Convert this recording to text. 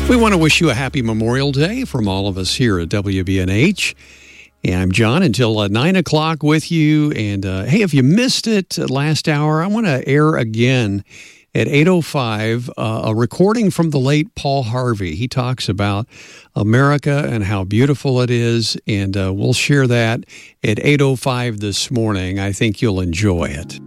We want to wish you a happy Memorial Day from all of us here at WBNH. And I'm John until 9 o'clock with you. And hey, if you missed it last hour, I want to air again at 8:05 a recording from the late Paul Harvey. He talks about America and how beautiful it is. And we'll share that at 8:05 this morning. I think you'll enjoy it.